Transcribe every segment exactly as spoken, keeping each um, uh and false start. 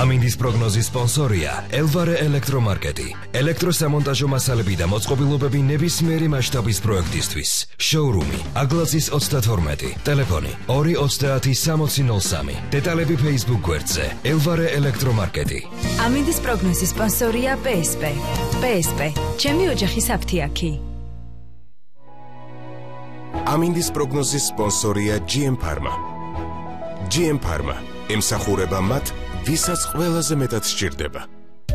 ამინდის პროგნოზის სპონსორია ელვარე ელექტრომარკეტი. ელექტროსამონტაჟო მასალები და მოწყობილობები ნებისმიერი მასშტაბის პროექტისთვის. შოურუმი აგლაზის ოცდათორმეტი, ტელეფონი ორი ოცდაათი სამოცი ნული სამი. დეტალები Facebook გვერდზე ელვარე ელექტრომარკეტი. ამინდის პროგნოზის სპონსორია პე ეს პე. პე ეს პე, ჩემი ოჯახის აფთიაქი. ამინდის პროგნოზის სპონსორია ჯი ემ Pharma. ჯი ემ Pharma ემსახურება მათ, ვისაც ყველაზე მეტად სჭირდება.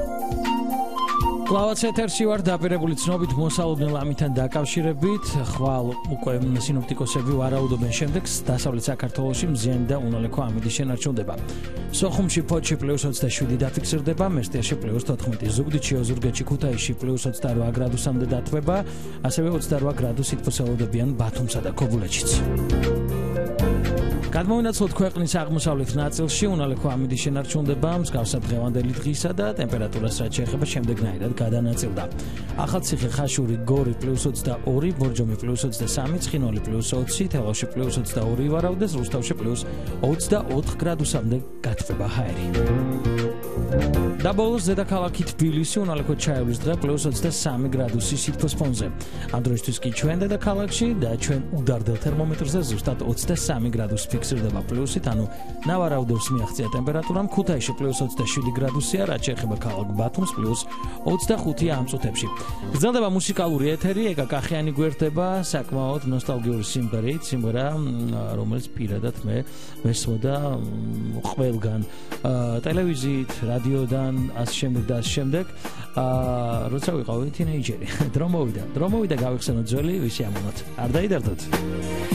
კლავაც ეთერში ვარ დაპირებული ცნობით მოსალოდნელ ამითთან დაკავშირებით. ხვალ უკვე სინოპტიკოსები ვარაუდობენ შემდეგს დასავლეთ საქართველოში მზიანი და უნალექო ამინდის შენარჩუნდება. სოხუმში ფოთში პლუს ოცდაშვიდი დაფიქსირდება, მესტიაში პლუს თოთხმეტი, ზუგდიდში, ოზურგეთში, ქუთაისში პლუს ოცდარვა გრადუსამდე დათბება, ასევე ოცდარვა გრადუსით ელოდებიან ბათუმსა და ქობულეთშიც. გადმოვინაცვლოთ ქვეყნის აღმოსავლეთ ნაწილში უნალექო ამინდის შენარჩუნდება, მსგავსად დღევანდელი დღისა და ტემპერატურას რაც შეეხება შემდეგნაირად გადანაწილდა. ახალციხე, ხაშური, გორი პლუს ოცდაორი, ბორჯომი პლუს ოცდასამი, ცხინვალი პლუს ოცი, თელავში პლუს ოცდაორი ვარავდეს, რუსთავში პლუს ოცდაოთხ გრადუსამდე გათბება ჰაერი. და ბოლოს ზედაქალაქი თბილისი უნალექო ჩაივლის დღე პლუს ოცდასამი გრადუსი სითბოს ფონზე. ამ დროისთვის კი ჩვენ დედაქალაქში და ჩვენ უდარდელ თერმომეტრზე ზუსტად ოცდასამი გრადუსი ფიქსირდება პლუსით, ანუ ნავარაუდებს მიაღწია ტემპერატურამ. ქუთაისში პლუს ოცდაშვიდი გრადუსია, რაც შეეხება ქალაქ ბათუმს პლუს ოცდახუთია ამ წუთებში. გრძელდება მუსიკალური ეთერი, ეკა კახიანი გვერდება საკმაოდ ნოსტალგიური სიმღერით, სიმღერა რომელიც პირადად მე მესმოდა ყველგან ტელევიზიით, რადიოდან, ასე შემდეგ და ასე შემდეგ. როცა ვიყავი თინეიჯერი, დრო მოვიდა, დრო მოვიდა გავიხსენოთ ძველი, ვისი ამონოთ. არ დაიდარდოთ.